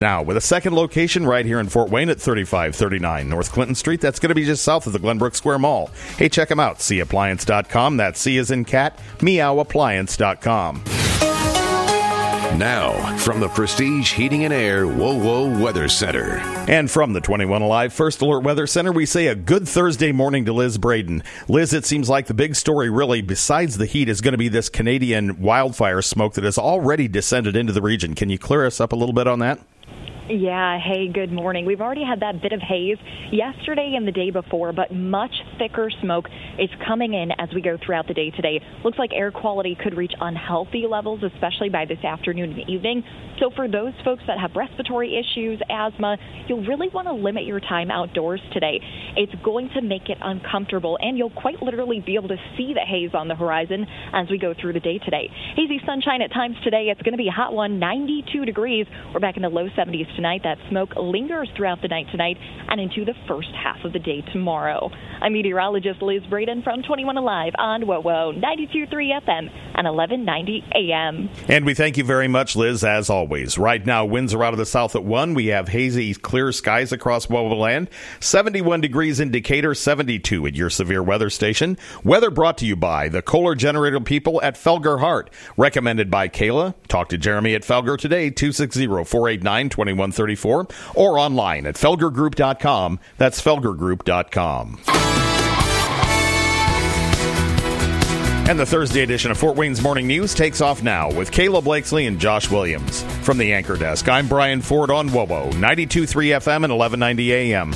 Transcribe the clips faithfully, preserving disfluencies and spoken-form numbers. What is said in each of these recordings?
Now, with a second location right here in Fort Wayne at thirty-five thirty-nine North Clinton Street. That's going to be just south of the Glenbrook Square Mall. Hey, check them out, C appliance dot com. That's C as in cat, meow appliance dot com. Now, from the Prestige Heating and Air WoWo Weather Center. And from the twenty-one Alive First Alert Weather Center, we say a good Thursday morning to Liz Braden. Liz, it seems like the big story really, besides the heat, is going to be this Canadian wildfire smoke that has already descended into the region. Can you clear us up a little bit on that? Yeah, hey, good morning. We've already had that bit of haze yesterday and the day before, but much thicker smoke is coming in as we go throughout the day today. Looks like air quality could reach unhealthy levels, especially by this afternoon and evening. So for those folks that have respiratory issues, asthma, you'll really want to limit your time outdoors today. It's going to make it uncomfortable, and you'll quite literally be able to see the haze on the horizon as we go through the day today. Hazy sunshine at times today. It's going to be a hot one, ninety-two degrees. We're back in the low seventies tonight. That smoke lingers throughout the night tonight and into the first half of the day tomorrow. I'm meteorologist Liz Braden from twenty-one Alive on WoWo ninety-two point three F M and eleven ninety A M. And we thank you very much, Liz, as always. Right now, winds are out of the south at one. We have hazy, clear skies across WoWo land. seventy-one degrees in Decatur, seventy-two at your severe weather station. Weather brought to you by the Kohler Generator people at Felger Hart. Recommended by Kayla. Talk to Jeremy at Felger today, two six zero, four eight nine, two one three four, or online at felger group dot com. That's felger group dot com. And the Thursday edition of Fort Wayne's Morning News takes off now with Kayla Blakesley and Josh Williams. From the Anchor Desk, I'm Brian Ford on WoWo ninety-two point three F M and eleven ninety A M.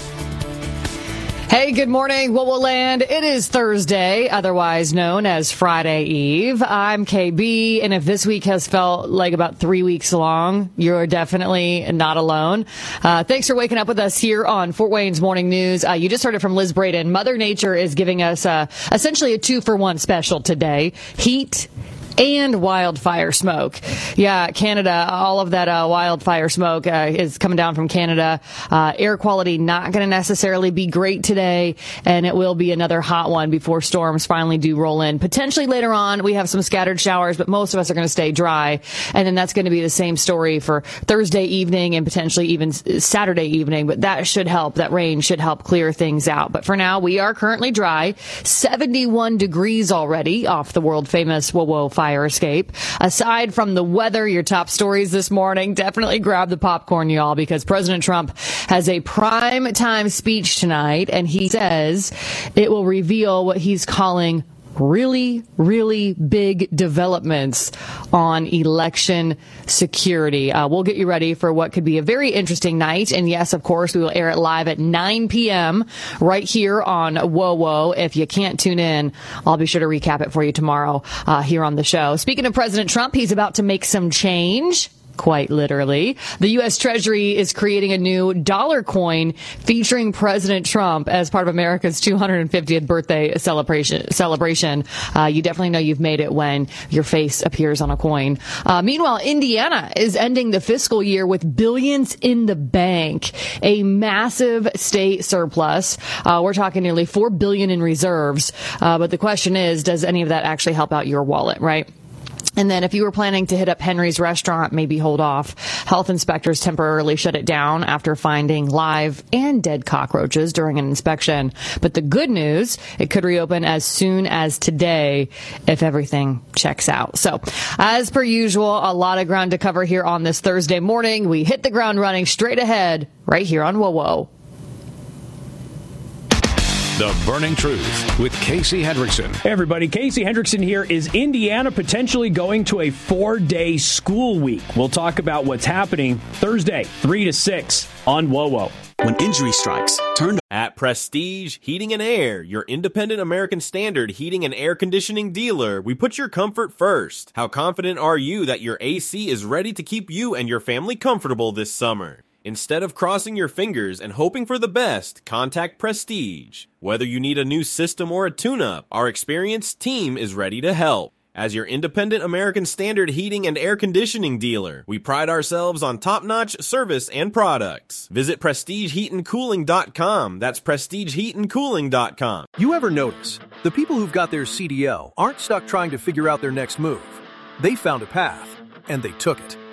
Hey, good morning, WoWo Land. It is Thursday, otherwise known as Friday Eve. I'm K B, and if this week has felt like about three weeks long, you're definitely not alone. Uh, thanks for waking up with us here on Fort Wayne's Morning News. Uh, you just heard it from Liz Braden. Mother Nature is giving us uh, essentially a two-for-one special today. Heat and wildfire smoke. Yeah, Canada, all of that uh, wildfire smoke uh, is coming down from Canada. Uh, air quality not going to necessarily be great today, and it will be another hot one before storms finally do roll in. Potentially later on, we have some scattered showers, but most of us are going to stay dry. And then that's going to be the same story for Thursday evening and potentially even Saturday evening, but that should help. That rain should help clear things out. But for now, we are currently dry. seventy-one degrees already off the world-famous WoWo fire escape. Aside from the weather, your top stories this morning, definitely grab the popcorn, y'all, because President Trump has a prime time speech tonight, and he says it will reveal what he's calling really, really big developments on election security. Uh, we'll get you ready for what could be a very interesting night. And yes, of course, we will air it live at nine p.m. right here on WoWo. If you can't tune in, I'll be sure to recap it for you tomorrow uh, here on the show. Speaking of President Trump, he's about to make some change. Quite literally. The U S. Treasury is creating a new dollar coin featuring President Trump as part of America's two hundred fiftieth birthday celebration. celebration. Uh, you definitely know you've made it when your face appears on a coin. Uh, meanwhile, Indiana is ending the fiscal year with billions in the bank, a massive state surplus. Uh, we're talking nearly four billion dollars in reserves. Uh, but the question is, does any of that actually help out your wallet, right? And then if you were planning to hit up Henry's restaurant, maybe hold off. Health inspectors temporarily shut it down after finding live and dead cockroaches during an inspection. But the good news, it could reopen as soon as today if everything checks out. So as per usual, a lot of ground to cover here on this Thursday morning. We hit the ground running straight ahead right here on WoWo. The Burning Truth with Casey Hendrickson. Hey everybody, Casey Hendrickson here. Is Indiana potentially going to a four-day school week? We'll talk about what's happening Thursday, three to six on WoWo. When injury strikes, turn to... At Prestige Heating and Air, your independent American Standard heating and air conditioning dealer, we put your comfort first. How confident are you that your A C is ready to keep you and your family comfortable this summer? Instead of crossing your fingers and hoping for the best, contact Prestige. Whether you need a new system or a tune-up, our experienced team is ready to help. As your independent American Standard heating and air conditioning dealer, we pride ourselves on top-notch service and products. Visit prestige heat and cooling dot com. That's prestige heat and cooling dot com. You ever notice, the people who've got their C D L aren't stuck trying to figure out their next move. They found a path, and they took it.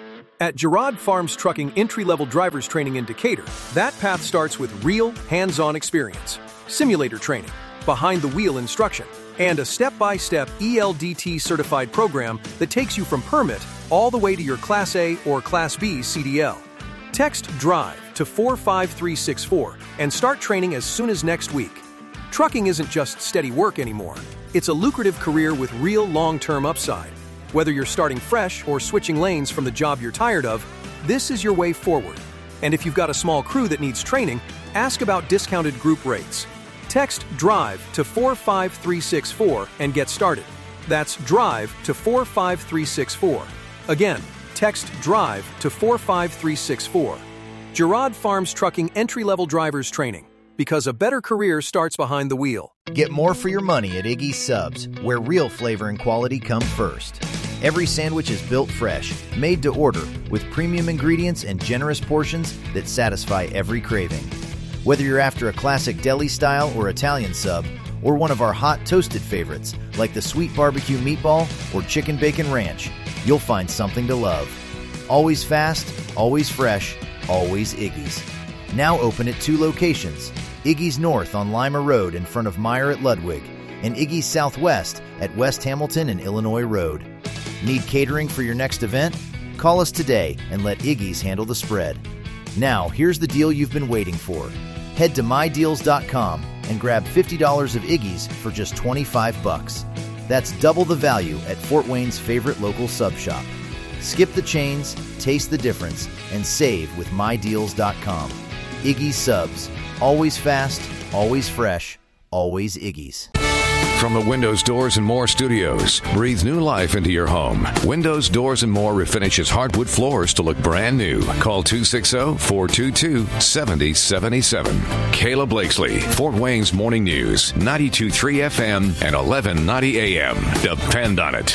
At Girard Farms Trucking entry-level driver's training in Decatur, that path starts with real, hands-on experience, simulator training, behind-the-wheel instruction, and a step-by-step E L D T-certified program that takes you from permit all the way to your Class A or Class B C D L. Text DRIVE to four five three six four and start training as soon as next week. Trucking isn't just steady work anymore. It's a lucrative career with real long-term upside. Whether you're starting fresh or switching lanes from the job you're tired of, this is your way forward. And if you've got a small crew that needs training, ask about discounted group rates. Text DRIVE to four five three six four and get started. That's DRIVE to four five three six four. Again, text DRIVE to four five three six four. Girard Farms Trucking entry-level drivers training, because a better career starts behind the wheel. Get more for your money at Iggy's Subs, where real flavor and quality come first. Every sandwich is built fresh, made to order, with premium ingredients and generous portions that satisfy every craving. Whether you're after a classic deli style or Italian sub, or one of our hot toasted favorites, like the sweet barbecue meatball or chicken bacon ranch, you'll find something to love. Always fast, always fresh, always Iggy's. Now open at two locations, Iggy's North on Lima Road in front of Meyer at Ludwig, and Iggy's Southwest at West Hamilton and Illinois Road. Need catering for your next event? Call us today and let Iggy's handle the spread. Now, here's the deal you've been waiting for. Head to my deals dot com and grab fifty dollars of Iggy's for just twenty-five bucks. That's double the value at Fort Wayne's favorite local sub shop. Skip the chains, taste the difference, and save with my deals dot com. Iggy's Subs. Always fast, always fresh, always Iggy's. From the Windows, Doors, and More studios, breathe new life into your home. Windows, Doors, and More refinishes hardwood floors to look brand new. Call two six zero, four two two, seven zero seven seven. Kayla Blakesley, Fort Wayne's Morning News, ninety-two point three F M and eleven ninety A M. Depend on it.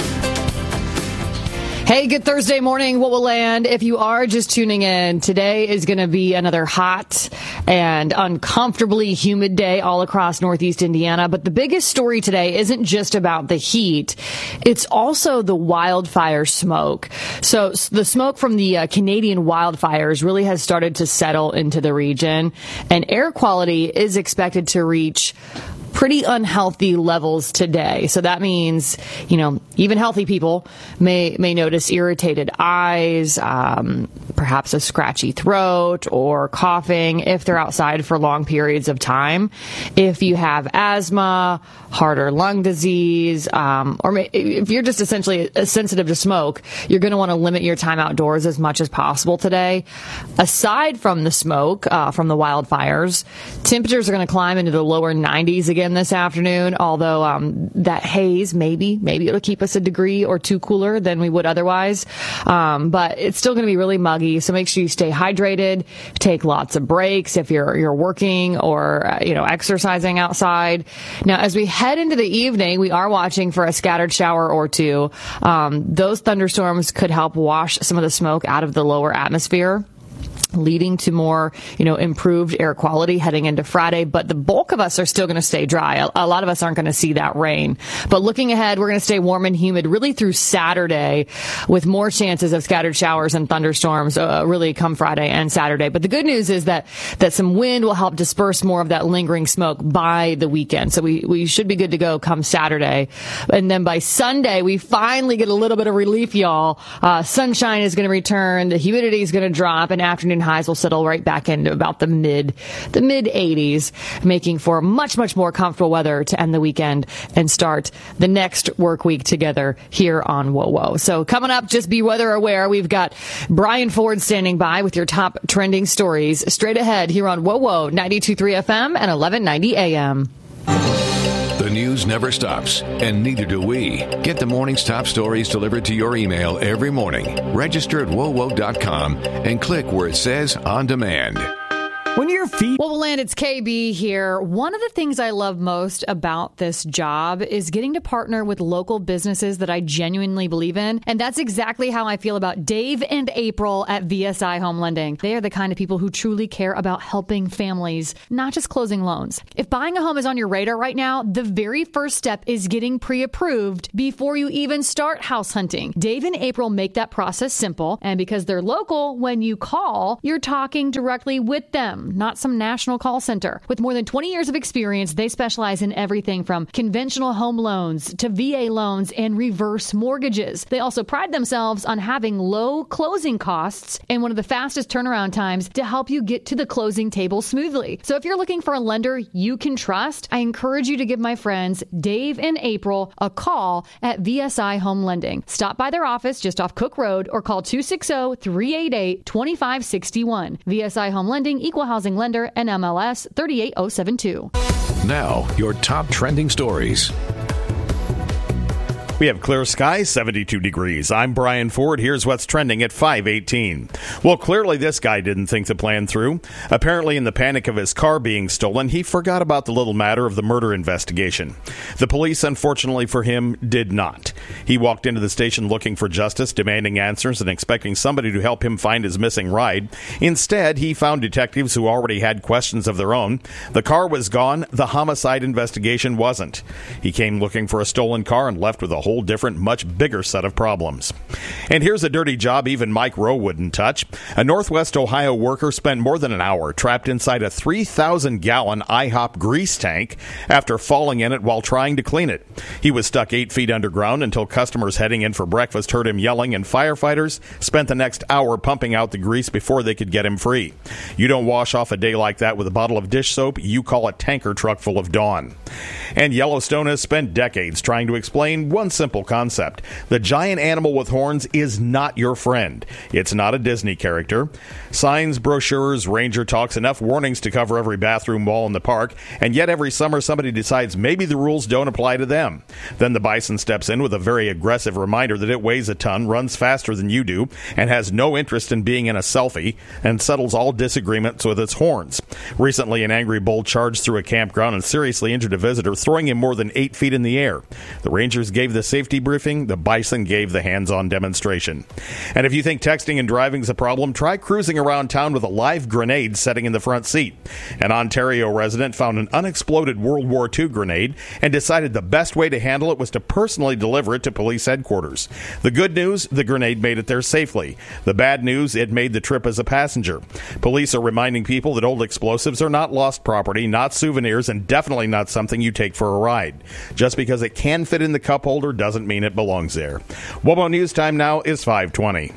Hey, good Thursday morning, What Will Land. If you are just tuning in, today is going to be another hot and uncomfortably humid day all across Northeast Indiana. But the biggest story today isn't just about the heat. It's also the wildfire smoke. So the smoke from the uh, Canadian wildfires really has started to settle into the region, and air quality is expected to reach pretty unhealthy levels today. So that means, you know, even healthy people may may notice irritated eyes, um, perhaps a scratchy throat or coughing if they're outside for long periods of time. If you have asthma, heart or lung disease, um, or may, if you're just essentially sensitive to smoke, you're going to want to limit your time outdoors as much as possible today. Aside from the smoke, uh, from the wildfires, temperatures are going to climb into the lower nineties again this afternoon, although um, that haze, maybe, maybe it'll keep us a degree or two cooler than we would otherwise. Um, but it's still going to be really muggy, so make sure you stay hydrated, take lots of breaks if you're you're working or uh, you know exercising outside. Now, as we head into the evening, we are watching for a scattered shower or two. Um, those thunderstorms could help wash some of the smoke out of the lower atmosphere, leading to more, you know, improved air quality heading into Friday. But the bulk of us are still going to stay dry. A, a lot of us aren't going to see that rain. But looking ahead, we're going to stay warm and humid really through Saturday, with more chances of scattered showers and thunderstorms uh, really come Friday and Saturday. But the good news is that that some wind will help disperse more of that lingering smoke by the weekend. So we, we should be good to go come Saturday. And then by Sunday, we finally get a little bit of relief, y'all. Uh, sunshine is going to return. The humidity is going to drop, and afternoon highs will settle right back into about the mid the mid eighties, making for much, much more comfortable weather to end the weekend and start the next work week together here on W O W O. So coming up, just be weather aware. We've got Brian Ford standing by with your top trending stories straight ahead here on W O W O ninety-two point three F M and eleven ninety A M. The news never stops, and neither do we. Get the morning's top stories delivered to your email every morning. Register at W O W O dot com and click where it says On Demand. When your feet... Well, Land, it's K B here. One of the things I love most about this job is getting to partner with local businesses that I genuinely believe in. And that's exactly how I feel about Dave and April at V S I Home Lending. They are the kind of people who truly care about helping families, not just closing loans. If buying a home is on your radar right now, the very first step is getting pre-approved before you even start house hunting. Dave and April make that process simple. And because they're local, when you call, you're talking directly with them, not some national call center. With more than twenty years of experience, they specialize in everything from conventional home loans to V A loans and reverse mortgages. They also pride themselves on having low closing costs and one of the fastest turnaround times to help you get to the closing table smoothly. So if you're looking for a lender you can trust, I encourage you to give my friends Dave and April a call at V S I Home Lending. Stop by their office just off Cook Road or call two six zero, three eight eight, two five six one. V S I Home Lending, Equal Housing Lender, and M L S three eight zero seven two. Now, your top trending stories. We have clear skies, seventy-two degrees. I'm Brian Ford. Here's what's trending at five eighteen. Well, clearly this guy didn't think the plan through. Apparently, in the panic of his car being stolen, he forgot about the little matter of the murder investigation. The police, unfortunately for him, did not. He walked into the station looking for justice, demanding answers, and expecting somebody to help him find his missing ride. Instead, he found detectives who already had questions of their own. The car was gone. The homicide investigation wasn't. He came looking for a stolen car and left with a whole different, much bigger set of problems. And here's a dirty job even Mike Rowe wouldn't touch. A Northwest Ohio worker spent more than an hour trapped inside a three thousand gallon I hop grease tank after falling in it while trying to clean it. He was stuck eight feet underground until customers heading in for breakfast heard him yelling, and firefighters spent the next hour pumping out the grease before they could get him free. You don't wash off a day like that with a bottle of dish soap, you call a tanker truck full of Dawn. And Yellowstone has spent decades trying to explain one simple concept. The giant animal with horns is not your friend. It's not a Disney character. Signs, brochures, ranger talks, enough warnings to cover every bathroom wall in the park, and yet every summer somebody decides maybe the rules don't apply to them. Then the bison steps in with a very aggressive reminder that it weighs a ton, runs faster than you do, and has no interest in being in a selfie, and settles all disagreements with its horns. Recently, an angry bull charged through a campground and seriously injured a visitor, throwing him more than eight feet in the air. The rangers gave the safety briefing, the bison gave the hands-on demonstration. And if you think texting and driving is a problem, try cruising around town with a live grenade setting in the front seat. An Ontario resident found an unexploded World War Two grenade and decided the best way to handle it was to personally deliver it to police headquarters. The good news, the grenade made it there safely. The bad news, it made the trip as a passenger. Police are reminding people that old explosives are not lost property, not souvenirs, and definitely not something you take for a ride. Just because it can fit in the cup holder doesn't mean it belongs there. W O B O News time now is five twenty.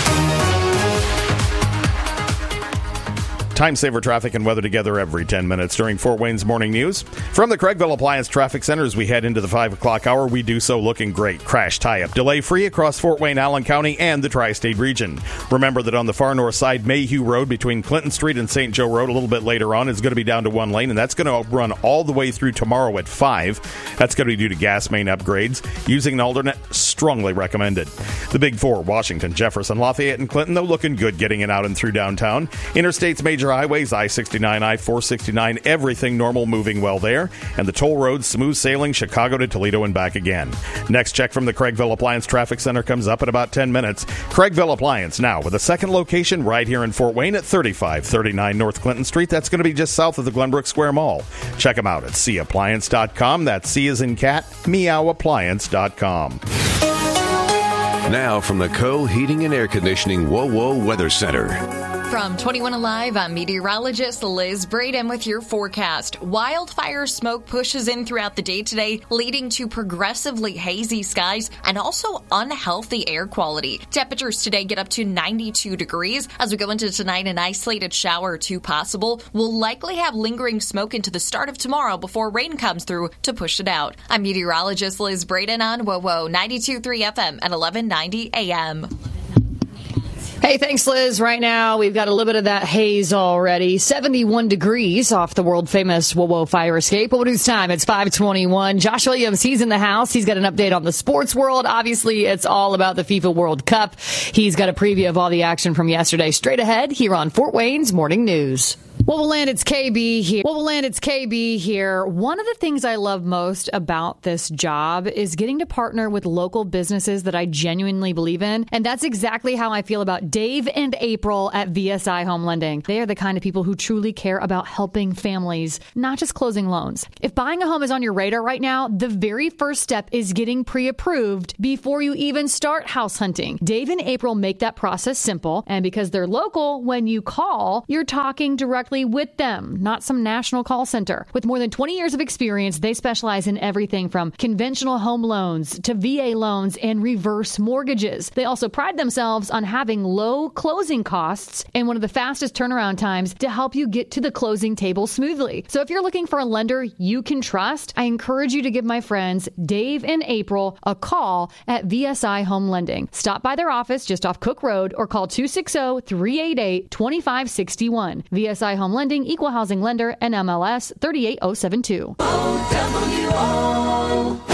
Time saver traffic and weather together every ten minutes during Fort Wayne's Morning News. From the Craigville Appliance Traffic Center as we head into the five o'clock hour, we do so looking great. Crash tie-up, delay-free across Fort Wayne, Allen County, and the Tri-State region. Remember that on the far north side, Mayhew Road between Clinton Street and Saint Joe Road a little bit later on is going to be down to one lane, and that's going to run all the way through tomorrow at five. That's going to be due to gas main upgrades. Using an alternate, strongly recommended. The Big Four, Washington, Jefferson, Lafayette, and Clinton, though, looking good getting in out and through downtown. Interstates, major highways, I sixty-nine, I four sixty-nine, everything normal, moving well there. And the toll roads, smooth sailing, Chicago to Toledo and back again. Next check from the Craigville Appliance Traffic Center comes up in about ten minutes. Craigville Appliance now with a second location right here in Fort Wayne at thirty-five thirty-nine North Clinton Street. That's going to be just south of the Glenbrook Square Mall. Check them out at C appliance dot com. That's C as in cat, meow appliance dot com. Now from the Co Heating and Air Conditioning W O W O Weather Center. From twenty-one Alive, I'm meteorologist Liz Braden with your forecast. Wildfire smoke pushes in throughout the day today, leading to progressively hazy skies and also unhealthy air quality. Temperatures today get up to ninety-two degrees. As we go into tonight, an isolated shower or two possible. We'll likely have lingering smoke into the start of tomorrow before rain comes through to push it out. I'm meteorologist Liz Braden on W O W O ninety-two point three F M at eleven ninety A M. Hey, thanks, Liz. Right now, we've got a little bit of that haze already. seventy-one degrees off the world-famous W O W O fire escape. What is time? It's five twenty-one. Josh Williams, he's in the house. He's got an update on the sports world. Obviously, it's all about the FIFA World Cup. He's got a preview of all the action from yesterday straight ahead here on Fort Wayne's Morning News. What will land? It's K B here. What will land? It's K B here. One of the things I love most about this job is getting to partner with local businesses that I genuinely believe in. And that's exactly how I feel about Dave and April at V S I Home Lending. They are the kind of people who truly care about helping families, not just closing loans. If buying a home is on your radar right now, the very first step is getting pre-approved before you even start house hunting. Dave and April make that process simple. And because they're local, when you call, you're talking directly with them, not some national call center. With more than twenty years of experience, they specialize in everything from conventional home loans to V A loans and reverse mortgages. They also pride themselves on having low closing costs and one of the fastest turnaround times to help you get to the closing table smoothly. So if you're looking for a lender you can trust, I encourage you to give my friends Dave and April a call at V S I Home Lending. Stop by their office just off Cook Road or call two six zero, three eight eight, two five six one. V S I Home Lending, Equal Housing Lender, N M L S three eight zero seven two. O W O.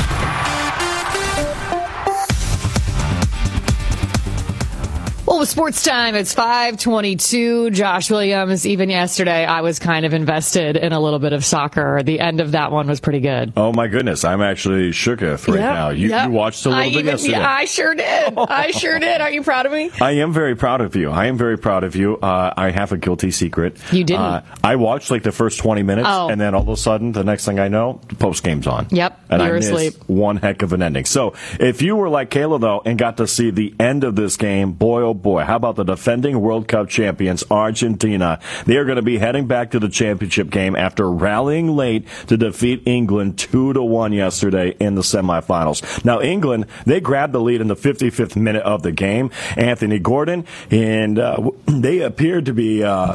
Well, with sports time, it's five twenty-two. Josh Williams, even yesterday, I was kind of invested in a little bit of soccer. The end of that one was pretty good. Oh, my goodness. I'm actually shooketh right yep, now. You, yep. you watched a little I bit even, yesterday. Yeah, I sure did. I sure did. Aren't you proud of me? I am very proud of you. I am very proud of you. Uh, I have a guilty secret. You didn't? Uh, I watched like the first twenty minutes, oh. and then all of a sudden, the next thing I know, the post game's on. Yep, and you're I missed asleep. One heck of an ending. So if you were like Kayla, though, and got to see the end of this game, boy, oh boy, how about the defending World Cup champions, Argentina? They are going to be heading back to the championship game after rallying late to defeat England two to one yesterday in the semifinals. Now, England, they grabbed the lead in the fifty-fifth minute of the game. Anthony Gordon, and uh, they appeared to be... Uh,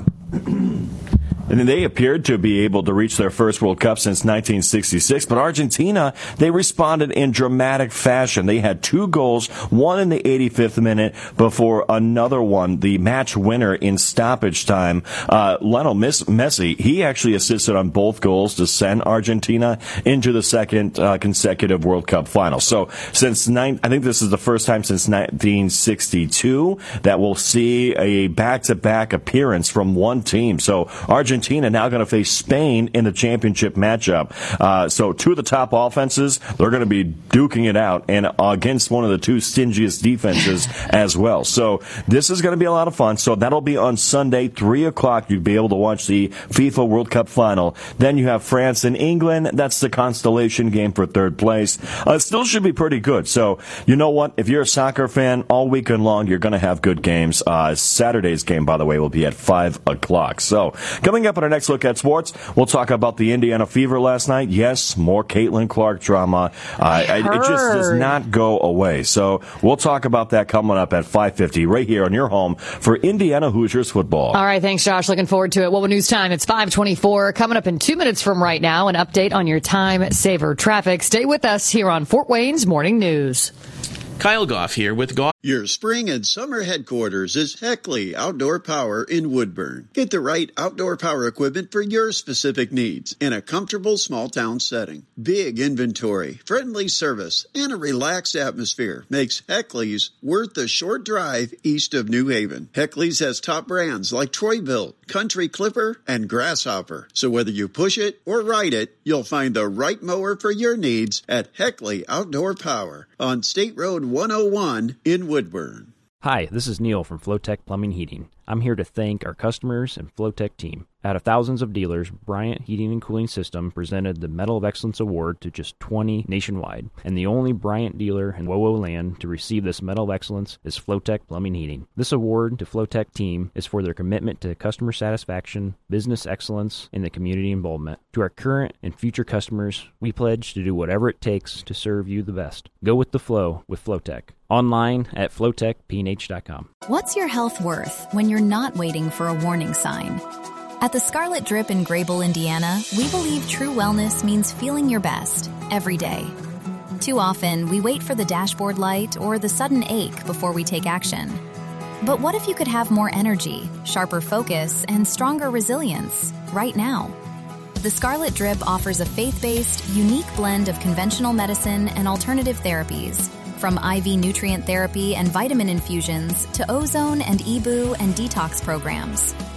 And they appeared to be able to reach their first World Cup since nineteen sixty-six. But Argentina, they responded in dramatic fashion. They had two goals, one in the eighty-fifth minute before another one, the match winner in stoppage time. Uh, Lionel Messi, he actually assisted on both goals to send Argentina into the second uh, consecutive World Cup final. So since nine, I think this is the first time since nineteen sixty-two that we'll see a back-to-back appearance from one team. So Argentina Argentina now going to face Spain in the championship matchup. Uh, so two of the top offenses, they're going to be duking it out, and against one of the two stingiest defenses as well. So this is going to be a lot of fun. So that'll be on Sunday, three o'clock. You'll be able to watch the FIFA World Cup final. Then you have France and England. That's the constellation game for third place. Uh, it still should be pretty good. So you know what? If you're a soccer fan, all weekend long, you're going to have good games. Uh, Saturday's game, by the way, will be at five o'clock. So coming up on our next look at sports, we'll talk about the Indiana Fever last night. Yes, more Caitlin Clark drama. Uh, it, it just does not go away. So we'll talk about that coming up at five fifty right here on your home for Indiana Hoosiers football. All right, thanks, Josh. Looking forward to it. What news time? It's five twenty-four. Coming up in two minutes from right now, an update on your time saver traffic. Stay with us here on Fort Wayne's Morning News. Kyle Goff here with Goff. Your spring and summer headquarters is Heckley Outdoor Power in Woodburn. Get the right outdoor power equipment for your specific needs in a comfortable small town setting. Big inventory, friendly service, and a relaxed atmosphere makes Heckley's worth the short drive east of New Haven. Heckley's has top brands like Troy-Bilt, Country Clipper, and Grasshopper. So whether you push it or ride it, you'll find the right mower for your needs at Heckley Outdoor Power on State Road one oh one in Woodburn. Hi, this is Neil from Flowtech Plumbing Heating. I'm here to thank our customers and Flowtech team. Out of thousands of dealers, Bryant Heating and Cooling System presented the Medal of Excellence Award to just twenty nationwide. And the only Bryant dealer in W O W land to receive this Medal of Excellence is Flowtech Plumbing Heating. This award to Flowtech team is for their commitment to customer satisfaction, business excellence, and the community involvement. To our current and future customers, we pledge to do whatever it takes to serve you the best. Go with the flow with Flowtech. Online at flowtech p n h dot com. What's your health worth when you're not waiting for a warning sign? At the Scarlet Drip in Grable, Indiana, we believe true wellness means feeling your best every day. Too often, we wait for the dashboard light or the sudden ache before we take action. But what if you could have more energy, sharper focus, and stronger resilience right now? The Scarlet Drip offers a faith-based, unique blend of conventional medicine and alternative therapies. From I V nutrient therapy and vitamin infusions to ozone and E B U and detox programs.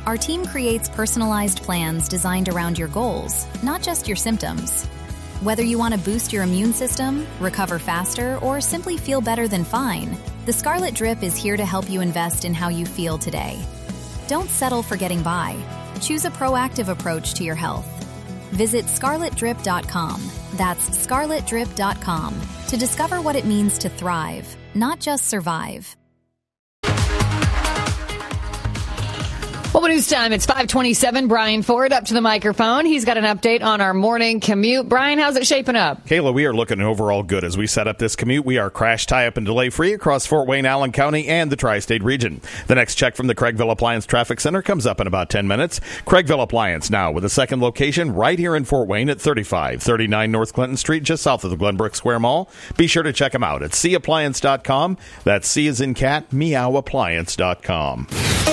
Our team creates personalized plans designed around your goals, not just your symptoms. Whether you want to boost your immune system, recover faster, or simply feel better than fine, the Scarlet Drip is here to help you invest in how you feel today. Don't settle for getting by. Choose a proactive approach to your health. Visit scarlet drip dot com. That's scarlet drip dot com to discover what it means to thrive, not just survive. Well, news time. It's five twenty-seven. Brian Ford up to the microphone. He's got an update on our morning commute. Brian, how's it shaping up? Kayla, we are looking overall good as we set up this commute. We are crash, tie-up, and delay-free across Fort Wayne, Allen County, and the Tri-State region. The next check from the Craigville Appliance Traffic Center comes up in about ten minutes. Craigville Appliance now with a second location right here in Fort Wayne at thirty-five thirty-nine North Clinton Street, just south of the Glenbrook Square Mall. Be sure to check them out at c appliance dot com. That's C as in cat, meow appliance dot com.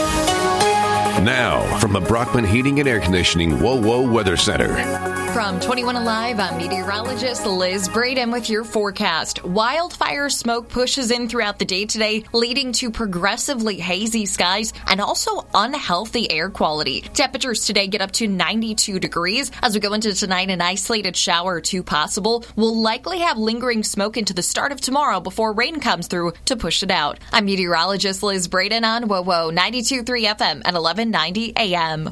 Now, from the Brockman Heating and Air Conditioning Whoa Whoa Weather Center. From twenty-one Alive, I'm meteorologist Liz Braden with your forecast. Wildfire smoke pushes in throughout the day today, leading to progressively hazy skies and also unhealthy air quality. Temperatures today get up to ninety-two degrees. As we go into tonight, an isolated shower or two possible. We'll likely have lingering smoke into the start of tomorrow before rain comes through to push it out. I'm meteorologist Liz Braden on Whoa Whoa ninety-two point three F M at eleven ninety A M.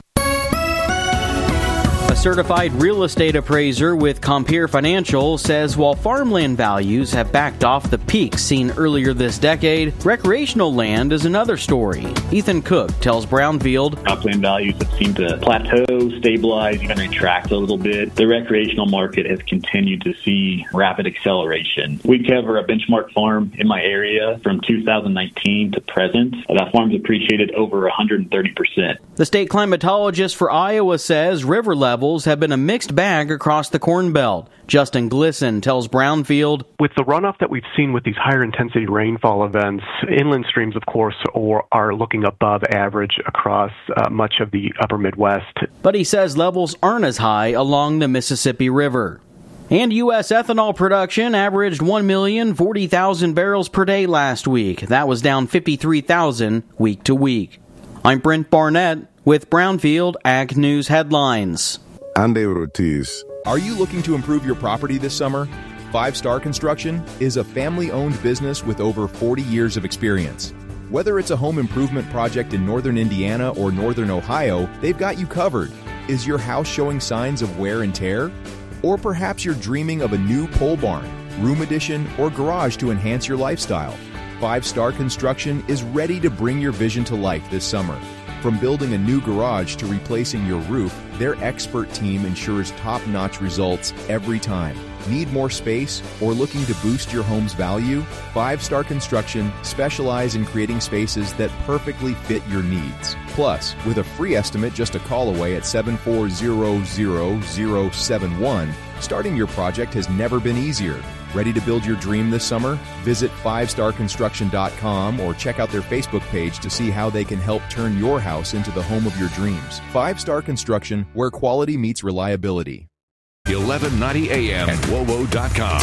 A certified real estate appraiser with Compeer Financial says while farmland values have backed off the peaks seen earlier this decade, recreational land is another story. Ethan Cook tells Brownfield, Cropland values have seemed to plateau, stabilize, even retract a little bit. The recreational market has continued to see rapid acceleration. We cover a benchmark farm in my area from two thousand nineteen to present. That farm's appreciated over one hundred thirty percent. The state climatologist for Iowa says river levels have been a mixed bag across the Corn Belt. Justin Glisson tells Brownfield, with the runoff that we've seen with these higher intensity rainfall events, inland streams, of course, or are looking above average across uh, much of the upper Midwest. But he says levels aren't as high along the Mississippi River. And U S ethanol production averaged one million forty thousand barrels per day last week. That was down fifty-three thousand week to week. I'm Brent Barnett with Brownfield Ag News Headlines. Andy Ortiz. Are you looking to improve your property this summer? Five Star Construction is a family-owned business with over forty years of experience. Whether it's a home improvement project in northern Indiana or northern Ohio, they've got you covered. Is your house showing signs of wear and tear? Or perhaps you're dreaming of a new pole barn, room addition, or garage to enhance your lifestyle. Five Star Construction is ready to bring your vision to life this summer. From building a new garage to replacing your roof, their expert team ensures top-notch results every time. Need more space or looking to boost your home's value? Five Star Construction specialize in creating spaces that perfectly fit your needs. Plus, with a free estimate just a call away at seven four zero zero zero seven one, starting your project has never been easier. Ready to build your dream this summer? Visit five star construction dot com or check out their Facebook page to see how they can help turn your house into the home of your dreams. Five Star Construction, where quality meets reliability. eleven ninety A M at W O W O dot com.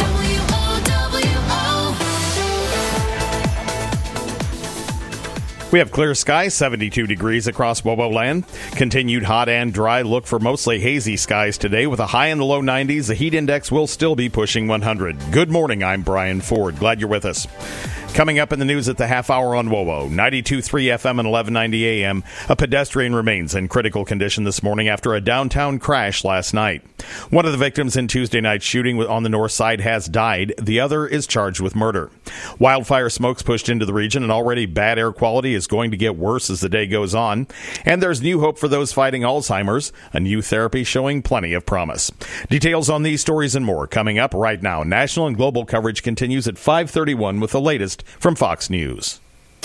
We have clear skies, seventy-two degrees across Wobo land. Continued hot and dry. Look for mostly hazy skies today with a high in the low nineties. The heat index will still be pushing one hundred. Good morning. I'm Brian Ford. Glad you're with us. Coming up in the news at the half hour on W O W O, ninety-two point three F M and eleven ninety A M, a pedestrian remains in critical condition this morning after a downtown crash last night. One of the victims in Tuesday night's shooting on the north side has died. The other is charged with murder. Wildfire smoke's pushed into the region, and already bad air quality is going to get worse as the day goes on. And there's new hope for those fighting Alzheimer's, a new therapy showing plenty of promise. Details on these stories and more coming up right now. National and global coverage continues at five thirty-one with the latest from Fox News.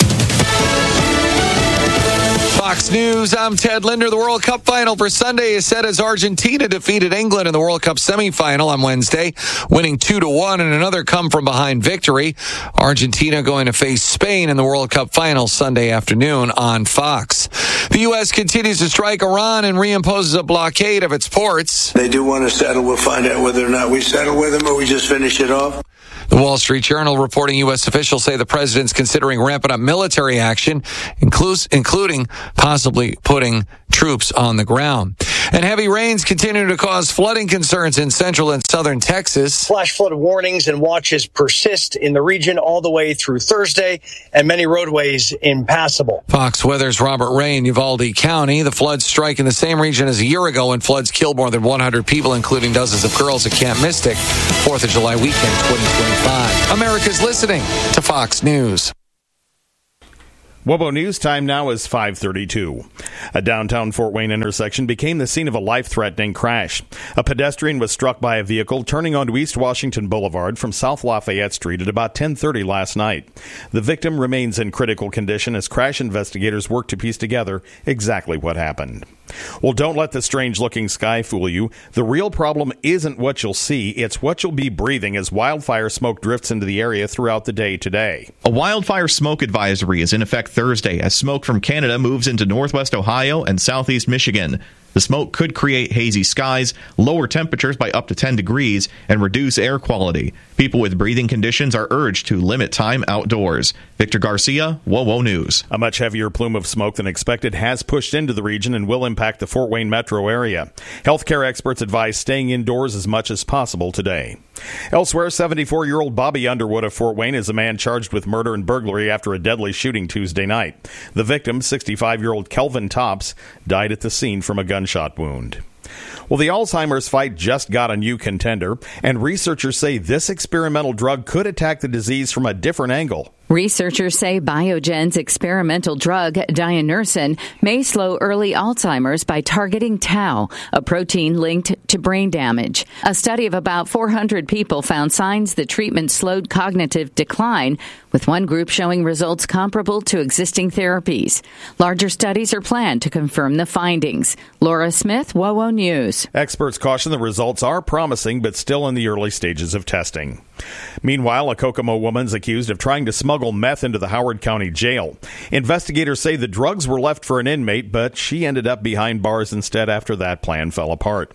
Fox News, I'm Ted Linder. The World Cup final for Sunday is set as Argentina defeated England in the World Cup semifinal on Wednesday, winning two to one in another come-from-behind victory. Argentina going to face Spain in the World Cup final Sunday afternoon on Fox. The U S continues to strike Iran and reimposes a blockade of its ports. They do want to settle. We'll find out whether or not we settle with them or we just finish it off. The Wall Street Journal reporting U S officials say the president's considering ramping up military action, inclus- including possibly putting troops on the ground. And heavy rains continue to cause flooding concerns in central and southern Texas. Flash flood warnings and watches persist in the region all the way through Thursday, and many roadways impassable. Fox Weather's Robert Ray in Uvalde County. The floods strike in the same region as a year ago when floods killed more than one hundred people, including dozens of girls at Camp Mystic. fourth of July weekend twenty twenty-five. America's listening to Fox News. WOBO News time now is five thirty-two. A downtown Fort Wayne intersection became the scene of a life-threatening crash. A pedestrian was struck by a vehicle turning onto East Washington Boulevard from South Lafayette Street at about ten thirty last night. The victim remains in critical condition as crash investigators work to piece together exactly what happened. Well, don't let the strange-looking sky fool you. The real problem isn't what you'll see, it's what you'll be breathing as wildfire smoke drifts into the area throughout the day today. A wildfire smoke advisory is in effect Thursday as smoke from Canada moves into northwest Ohio and southeast Michigan. The smoke could create hazy skies, lower temperatures by up to ten degrees, and reduce air quality. People with breathing conditions are urged to limit time outdoors. Victor Garcia, WOWO News. A much heavier plume of smoke than expected has pushed into the region and will impact the Fort Wayne metro area. Healthcare experts advise staying indoors as much as possible today. Elsewhere, seventy-four-year-old Bobby Underwood of Fort Wayne is a man charged with murder and burglary after a deadly shooting Tuesday night. The victim, sixty-five-year-old Kelvin Tops, died at the scene from a gunshot wound. Well, the Alzheimer's fight just got a new contender, and researchers say this experimental drug could attack the disease from a different angle. Researchers say Biogen's experimental drug, Dianersen, may slow early Alzheimer's by targeting tau, a protein linked to brain damage. A study of about four hundred people found signs the treatment slowed cognitive decline, with one group showing results comparable to existing therapies. Larger studies are planned to confirm the findings. Laura Smith, WOWO News. Experts caution the results are promising, but still in the early stages of testing. Meanwhile, a Kokomo woman's accused of trying to smuggle meth into the Howard County Jail. Investigators say the drugs were left for an inmate, but she ended up behind bars instead after that plan fell apart.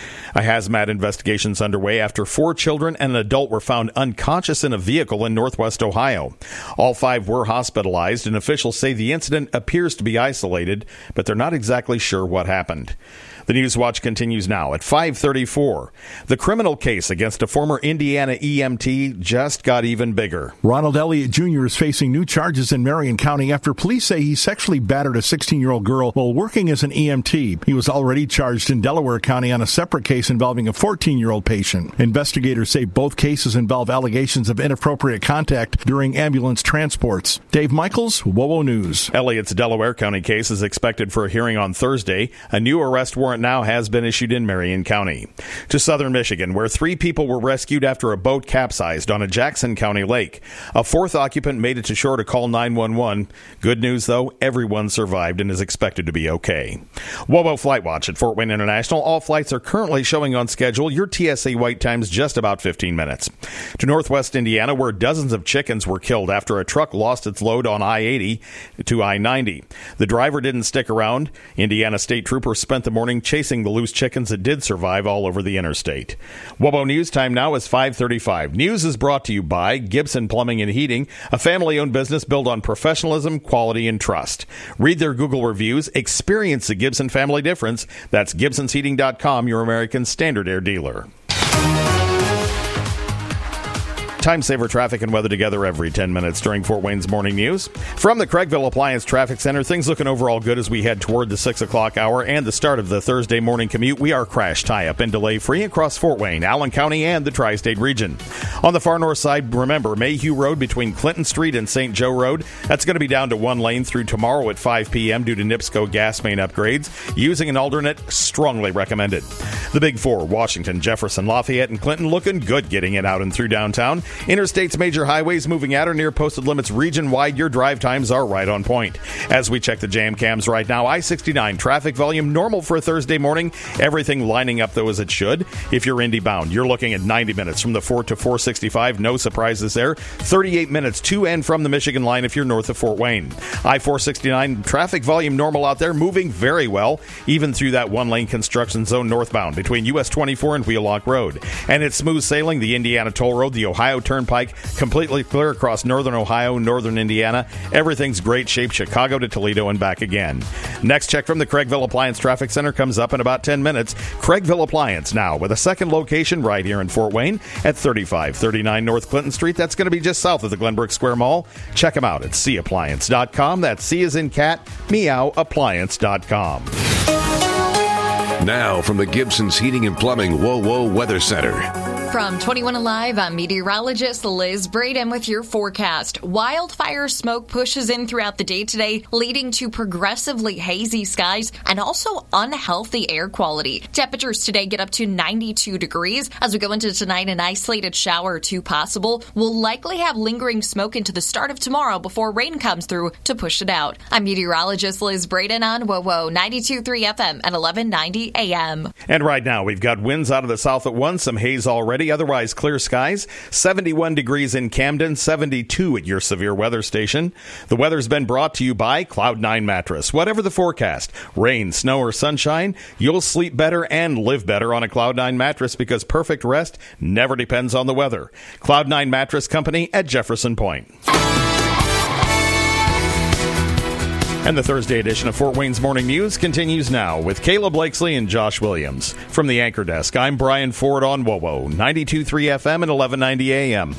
A hazmat investigation is underway after four children and an adult were found unconscious in a vehicle in northwest Ohio. All five were hospitalized, and officials say the incident appears to be isolated, but they're not exactly sure what happened. The News Watch continues now at five thirty-four. The criminal case against a former Indiana E M T just got even bigger. Ronald Elliott Junior is facing new charges in Marion County after police say he sexually battered a sixteen-year-old girl while working as an E M T. He was already charged in Delaware County on a separate case involving a fourteen-year-old patient. Investigators say both cases involve allegations of inappropriate contact during ambulance transports. Dave Michaels, WOWO News. Elliott's Delaware County case is expected for a hearing on Thursday. A new arrest warrant now has been issued in Marion County. To southern Michigan, where three people were rescued after a boat capsized on a Jackson County lake. A fourth occupant made it to shore to call nine one one. Good news, though, everyone survived and is expected to be okay. WOWO Flight Watch at Fort Wayne International. All flights are currently showing on schedule. Your T S A wait time's just about fifteen minutes. To northwest Indiana, where dozens of chickens were killed after a truck lost its load on I eighty to I ninety. The driver didn't stick around. Indiana state troopers spent the morning chasing the loose chickens that did survive all over the interstate. WOWO News time now is five thirty-five. News is brought to you by Gibson Plumbing and Heating, a family-owned business built on professionalism, quality, and trust. Read their Google reviews. Experience the Gibson family difference. That's Gibsons Heating dot com, your American Standard Air dealer. Time saver traffic and weather together every ten minutes during Fort Wayne's morning news. From the Craigville Appliance Traffic Center, things looking overall good as we head toward the six o'clock hour and the start of the Thursday morning commute. We are crash, tie-up, and delay-free across Fort Wayne, Allen County, and the Tri-State region. On the far north side, remember, Mayhew Road between Clinton Street and Saint Joe Road, that's going to be down to one lane through tomorrow at five p.m. due to NIPSCO gas main upgrades. Using an alternate, strongly recommended. The Big Four, Washington, Jefferson, Lafayette, and Clinton looking good getting it out and through downtown. Interstate's major highways moving at or near posted limits region-wide. Your drive times are right on point. As we check the jam cams right now, I sixty-nine traffic volume normal for a Thursday morning. Everything lining up, though, as it should. If you're Indy bound, you're looking at ninety minutes from the four to four sixty-five. No surprises there. thirty-eight minutes to and from the Michigan line if you're north of Fort Wayne. I four sixty-nine traffic volume normal out there, moving very well, even through that one-lane construction zone northbound between U S twenty-four and Wheelock Road. And it's smooth sailing the Indiana Toll Road, the Ohio Ohio Turnpike, completely clear across northern Ohio, northern Indiana. Everything's great shape, Chicago to Toledo and back again. Next check from the Craigville Appliance Traffic Center comes up in about ten minutes. Craigville Appliance now with a second location right here in Fort Wayne at thirty-five thirty-nine North Clinton Street. That's going to be just south of the Glenbrook Square Mall. Check them out at c appliance dot com. That's C as in cat, meow appliance dot com. Now from the Gibson's Heating and Plumbing Whoa Whoa Weather Center. From twenty-one Alive, I'm meteorologist Liz Braden with your forecast. Wildfire smoke pushes in throughout the day today, leading to progressively hazy skies and also unhealthy air quality. Temperatures today get up to ninety-two degrees. As we go into tonight, an isolated shower or two possible. We'll likely have lingering smoke into the start of tomorrow before rain comes through to push it out. I'm meteorologist Liz Braden on Whoa Whoa ninety-two point three F M at eleven ninety A M. And right now, we've got winds out of the south at one, some haze already. Otherwise, clear skies. seventy-one degrees in Camden, seventy-two at your severe weather station. The weather's been brought to you by Cloud nine Mattress. Whatever the forecast, rain, snow, or sunshine, you'll sleep better and live better on a Cloud nine mattress because perfect rest never depends on the weather. Cloud nine Mattress Company at Jefferson Point. And the Thursday edition of Fort Wayne's Morning News continues now with Caleb Blakesley and Josh Williams. From the Anchor Desk, I'm Brian Ford on Whoa Whoa, ninety-two point three F M and eleven ninety A M.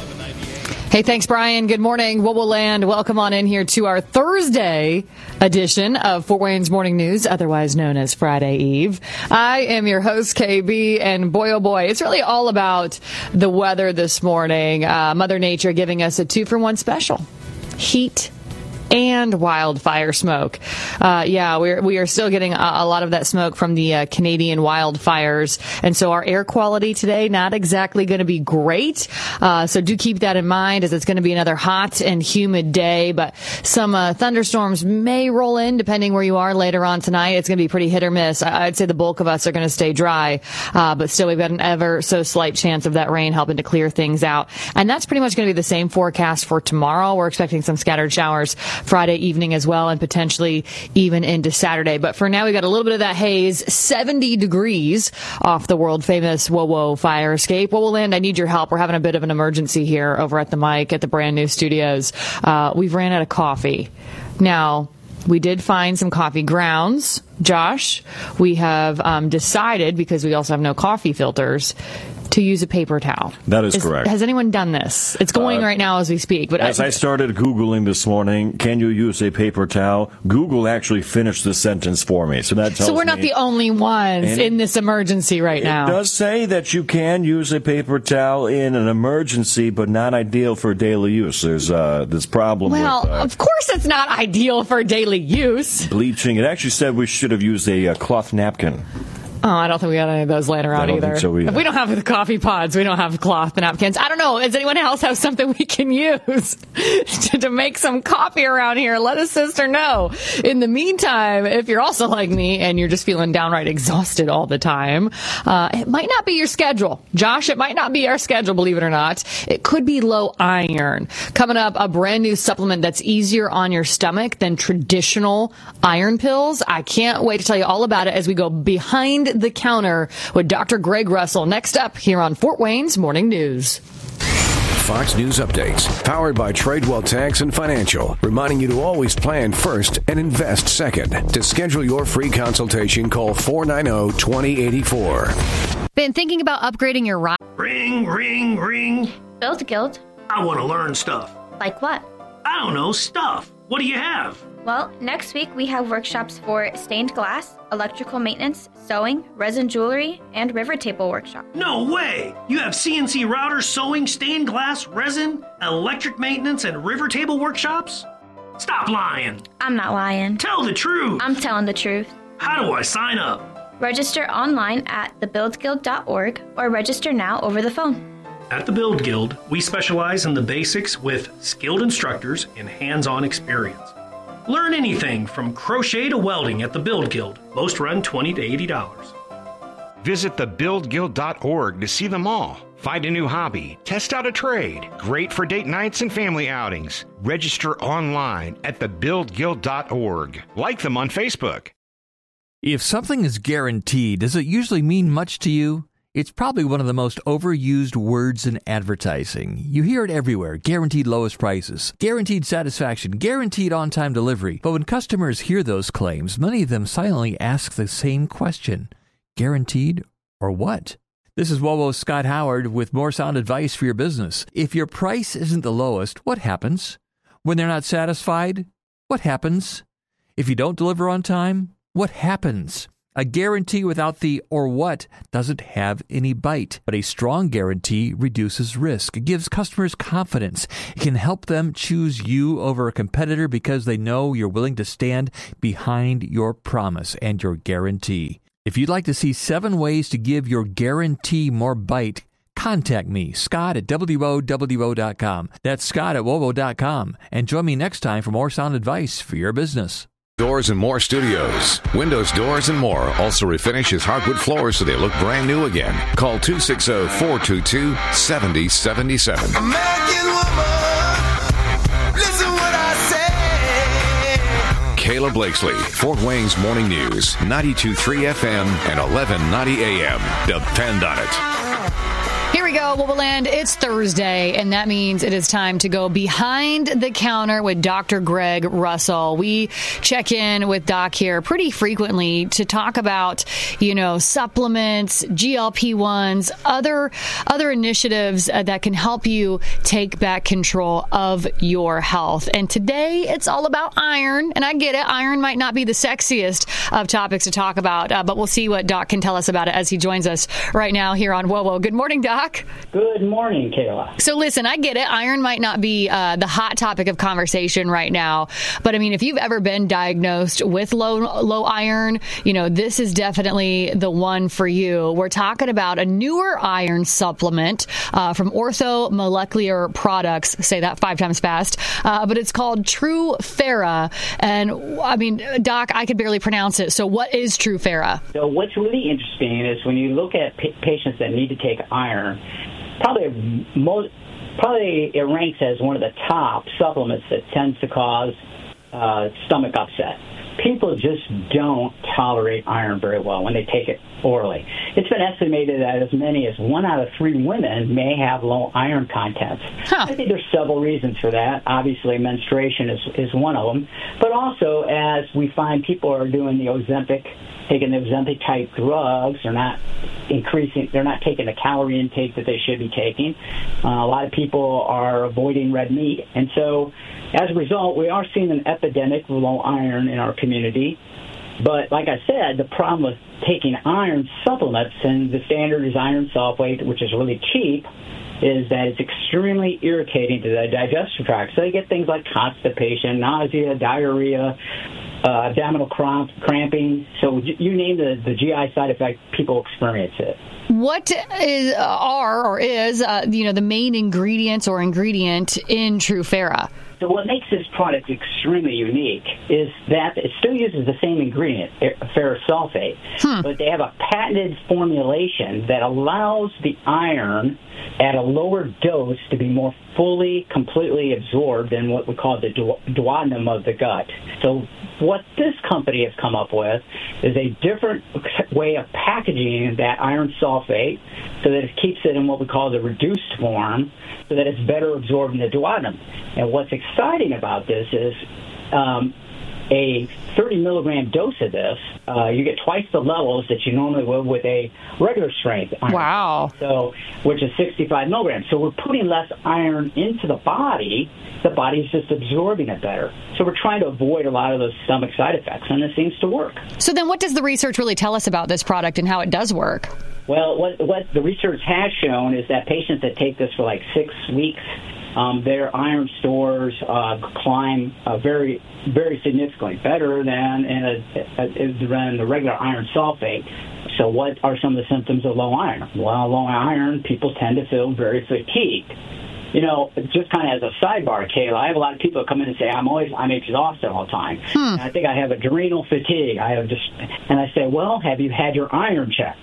Hey, thanks, Brian. Good morning, Whoa Whoa Land. Welcome on in here to our Thursday edition of Fort Wayne's Morning News, otherwise known as Friday Eve. I am your host, K B, and boy, oh boy, it's really all about the weather this morning. Uh, Mother Nature giving us a two-for-one special. Heat and wildfire smoke. Uh, yeah, we're, we are still getting a, a lot of that smoke from the uh, Canadian wildfires. And so our air quality today, not exactly going to be great. Uh, so do keep that in mind as it's going to be another hot and humid day. But some uh, thunderstorms may roll in depending where you are later on tonight. It's going to be pretty hit or miss. I, I'd say the bulk of us are going to stay dry. Uh, but still, we've got an ever so slight chance of that rain helping to clear things out. And that's pretty much going to be the same forecast for tomorrow. We're expecting some scattered showers Friday evening as well, and potentially even into Saturday. But for now, we've got a little bit of that haze, seventy degrees off the world famous Whoa Whoa fire escape. Whoa Whoa Land, I need your help. We're having a bit of an emergency here over at the mic at the brand new studios. Uh, we've ran out of coffee. Now, we did find some coffee grounds. Josh, we have um, decided, because we also have no coffee filters, to use a paper towel. That is, is correct. Has anyone done this? It's going uh, right now as we speak. But as I, I started Googling this morning, can you use a paper towel? Google actually finished the sentence for me. So that tells So we're not me, the only ones in this emergency right it now. It does say that you can use a paper towel in an emergency, but not ideal for daily use. There's uh, this problem well, with... Well, uh, of course it's not ideal for daily use. Bleaching. It actually said we should have used a uh, cloth napkin. Oh, I don't think we got any of those laying around either. So if we don't have the coffee pods, we don't have cloth napkins. I don't know. Does anyone else have something we can use to, to make some coffee around here? Let a sister know. In the meantime, if you're also like me and you're just feeling downright exhausted all the time, uh, it might not be your schedule. Josh, it might not be our schedule, believe it or not. It could be low iron. Coming up, a brand new supplement that's easier on your stomach than traditional iron pills. I can't wait to tell you all about it as we go behind the counter with Doctor Greg Russell. Next up here on Fort Wayne's Morning News. Fox News updates, powered by Tradewell Tax and Financial, reminding you to always plan first and invest second. To schedule your free consultation, call four nine zero, two zero eight four. Been thinking about upgrading your ride? Ring, ring, ring. Build Guild. I want to learn stuff. Like what? I don't know, stuff. What do you have? Well, next week we have workshops for stained glass, electrical maintenance, sewing, resin jewelry, and river table workshop. No way! You have C N C routers, sewing, stained glass, resin, electric maintenance, and river table workshops? Stop lying! I'm not lying. Tell the truth! I'm telling the truth. How do I sign up? Register online at the build guild dot org or register now over the phone. At the Build Guild, we specialize in the basics with skilled instructors and hands-on experience. Learn anything from crochet to welding at the Build Guild. Most run twenty to eighty dollars. Visit the build guild dot org to see them all. Find a new hobby, test out a trade. Great for date nights and family outings. Register online at the build guild dot org. Like them on Facebook. If something is guaranteed, does it usually mean much to you? It's probably one of the most overused words in advertising. You hear it everywhere. Guaranteed lowest prices, guaranteed satisfaction, guaranteed on-time delivery. But when customers hear those claims, many of them silently ask the same question. Guaranteed or what? This is Wowo's Scott Howard with more sound advice for your business. If your price isn't the lowest, what happens? When they're not satisfied, what happens? If you don't deliver on time, what happens? A guarantee without the or what doesn't have any bite, but a strong guarantee reduces risk. It gives customers confidence. It can help them choose you over a competitor because they know you're willing to stand behind your promise and your guarantee. If you'd like to see seven ways to give your guarantee more bite, contact me, Scott at W O W O dot com. That's Scott at W O W O dot com. And join me next time for more sound advice for your business. Doors and More Studios. Windows, doors, and more also refinishes hardwood floors so they look brand new again. Call two six zero, four two two, seven zero seven seven. American woman, listen what I say. Kayla Blakesley, Fort Wayne's Morning News, ninety-two point three F M and eleven ninety A M. Depend on it. Here we go, Woboland. It's Thursday, and that means it is time to go behind the counter with Doctor Greg Russell. We check in with Doc here pretty frequently to talk about, you know, supplements, G L P ones, other other initiatives uh, that can help you take back control of your health. And today, it's all about iron. And I get it. Iron might not be the sexiest of topics to talk about, uh, but we'll see what Doc can tell us about it as he joins us right now here on Wowo. Good morning, Doc. Good morning, Kayla. So listen, I get it. Iron might not be uh, the hot topic of conversation right now, but I mean, if you've ever been diagnosed with low low iron, you know, this is definitely the one for you. We're talking about a newer iron supplement uh, from Ortho Molecular Products. Say that five times fast. Uh, but it's called Trufera. And I mean, Doc, I could barely pronounce it. So what is Trufera? So what's really interesting is when you look at p- patients that need to take iron, Probably most, probably it ranks as one of the top supplements that tends to cause uh, stomach upset. People just don't tolerate iron very well when they take it orally. It's been estimated that as many as one out of three women may have low iron contents. Huh. I think there's several reasons for that. Obviously, menstruation is, is one of them. But also, as we find people are doing the Ozempic, taking the Ozempic-type drugs, they're not increasing, they're not taking the calorie intake that they should be taking. Uh, a lot of people are avoiding red meat. And so, as a result, we are seeing an epidemic of low iron in our community. But like I said, the problem with taking iron supplements, and the standard is iron sulfate, which is really cheap, is that it's extremely irritating to the digestive tract. So you get things like constipation, nausea, diarrhea, uh, abdominal cramp, cramping. So you name the, the G I side effect, people experience it. What is are or is uh, you know the main ingredients or ingredient in Trufera? So what makes this product extremely unique is that it still uses the same ingredient, ferrous sulfate, hmm. but they have a patented formulation that allows the iron at a lower dose to be more fully, completely absorbed in what we call the duodenum of the gut. So what this company has come up with is a different way of packaging that iron sulfate so that it keeps it in what we call the reduced form so that it's better absorbed in the duodenum. And what's exciting about this is um, a thirty milligram dose of this, uh, you get twice the levels that you normally would with a regular strength iron. Wow. So, which is sixty-five milligrams. So we're putting less iron into the body. The body's just absorbing it better. So we're trying to avoid a lot of those stomach side effects, and it seems to work. So then what does the research really tell us about this product and how it does work? Well, what, what the research has shown is that patients that take this for like six weeks, um, their iron stores uh, climb uh, very, very significantly, better than in a, a, than the regular iron sulfate. So what are some of the symptoms of low iron? Well, low iron, people tend to feel very fatigued. You know, just kind of as a sidebar, Kayla, I have a lot of people that come in and say, I'm always, I'm exhausted all the time. Hmm. And I think I have adrenal fatigue. I have just, and I say, well, have you had your iron checked?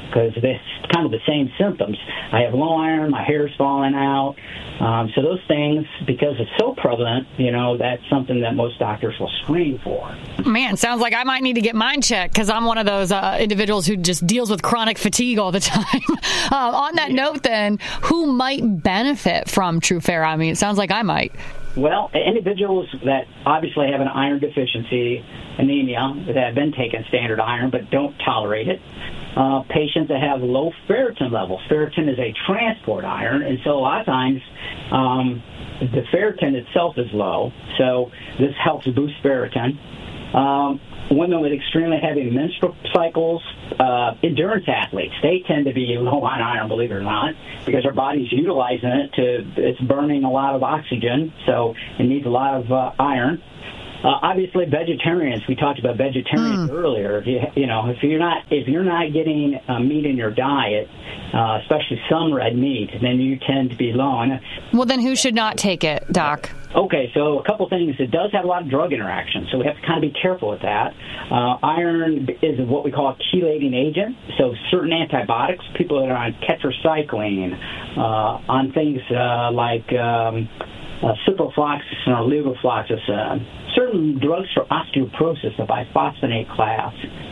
because it's kind of the same symptoms. I have low iron, my hair's falling out. Um, so those things, because it's so prevalent, you know, that's something that most doctors will screen for. Man, sounds like I might need to get mine checked because I'm one of those uh, individuals who just deals with chronic fatigue all the time. uh, on that yeah. note, then, who might benefit from Trufera? I mean, it sounds like I might. Well, individuals that obviously have an iron deficiency, anemia, that have been taking standard iron but don't tolerate it. Uh, patients that have low ferritin levels. Ferritin is a transport iron, and so a lot of times um, the ferritin itself is low, so this helps boost ferritin. Um, women with extremely heavy menstrual cycles, uh, endurance athletes, they tend to be low on iron, believe it or not, because our body's utilizing it to, it's burning a lot of oxygen, so it needs a lot of uh, iron. Uh, obviously, vegetarians. We talked about vegetarians mm. earlier. If you, you know, if you're not if you're not getting uh, meat in your diet, uh, especially some red meat, then you tend to be low on it. Well, then who should not take it, Doc? Okay, so a couple things. It does have a lot of drug interactions, so we have to kind of be careful with that. Uh, iron is what we call a chelating agent. So certain antibiotics, people that are on tetracycline, uh, on things uh, like um, uh, ciprofloxacin or levofloxacin, certain drugs for osteoporosis, the biphosphonate class.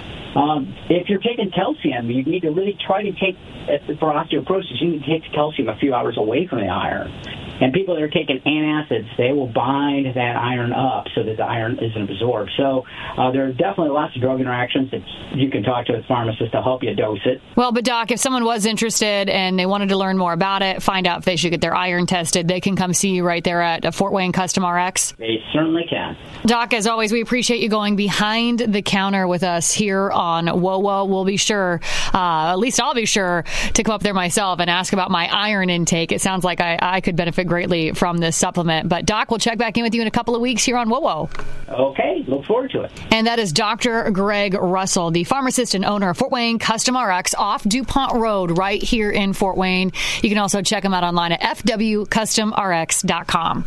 Um, if you're taking calcium, you need to really try to take, for osteoporosis, you need to take the calcium a few hours away from the iron. And people that are taking antacids, they will bind that iron up so that the iron isn't absorbed. So uh, there are definitely lots of drug interactions that you can talk to a pharmacist to help you dose it. Well, but Doc, if someone was interested and they wanted to learn more about it, find out if they should get their iron tested, they can come see you right there at Fort Wayne Custom R X. They certainly can. Doc, as always, we appreciate you going behind the counter with us here on W O W O. We'll be sure, uh, at least I'll be sure, to come up there myself and ask about my iron intake. It sounds like I, I could benefit greatly from this supplement. But, Doc, we'll check back in with you in a couple of weeks here on W O W O. Okay, look forward to it. And that is Doctor Greg Russell, the pharmacist and owner of Fort Wayne Custom R X off DuPont Road right here in Fort Wayne. You can also check him out online at f w custom r x dot com.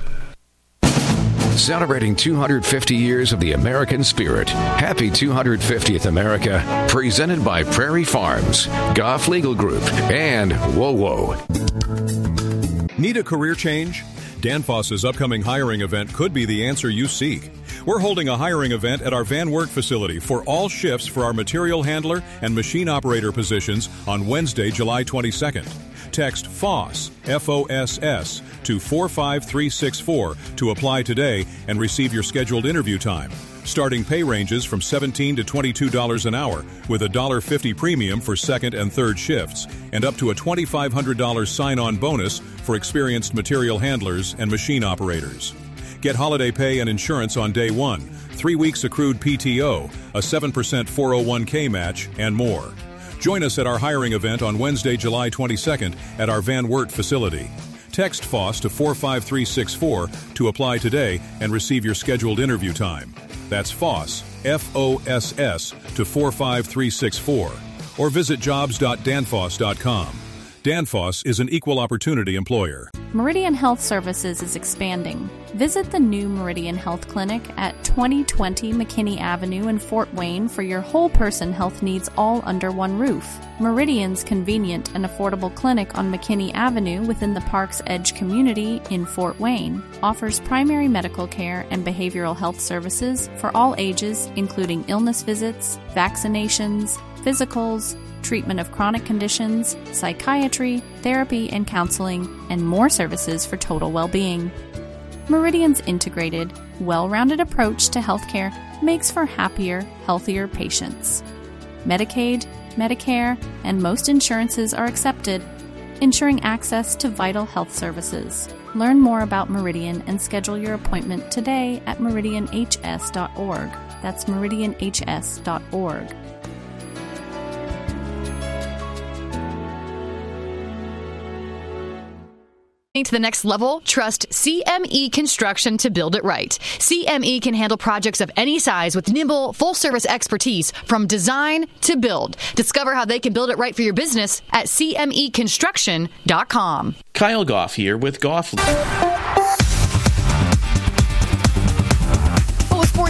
Celebrating two hundred fifty years of the American spirit. Happy two hundred fiftieth America. Presented by Prairie Farms, Goff Legal Group, and W O W O. Need a career change? Danfoss's upcoming hiring event could be the answer you seek. We're holding a hiring event at our Van Wert facility for all shifts for our material handler and machine operator positions on Wednesday, July twenty-second. Text F O S, F O S S, to four five three six four to apply today and receive your scheduled interview time. Starting pay ranges from seventeen dollars to twenty-two dollars an hour with a one dollar fifty premium for second and third shifts and up to a twenty-five hundred dollars sign-on bonus for experienced material handlers and machine operators. Get holiday pay and insurance on day one, three weeks accrued P T O, a seven percent four oh one k match, and more. Join us at our hiring event on Wednesday, July twenty-second at our Van Wert facility. Text F O S to four five three six four to apply today and receive your scheduled interview time. That's F O S, F O S S, to four five three six four. Or visit jobs dot danfoss dot com. Danfoss is an equal opportunity employer. Meridian Health Services is expanding. Visit the new Meridian Health Clinic at twenty twenty McKinney Avenue in Fort Wayne for your whole person health needs all under one roof. Meridian's convenient and affordable clinic on McKinney Avenue within the Park's Edge community in Fort Wayne offers primary medical care and behavioral health services for all ages, including illness visits, vaccinations, physicals, treatment of chronic conditions, psychiatry, therapy and counseling, and more services for total well-being. Meridian's integrated, well-rounded approach to healthcare makes for happier, healthier patients. Medicaid, Medicare, and most insurances are accepted, ensuring access to vital health services. Learn more about Meridian and schedule your appointment today at meridian h s dot org. That's meridian h s dot org. To the next level, trust C M E Construction to build it right. C M E can handle projects of any size with nimble, full-service expertise from design to build. Discover how they can build it right for your business at c m e construction dot com. Kyle Goff here with Goff. Sports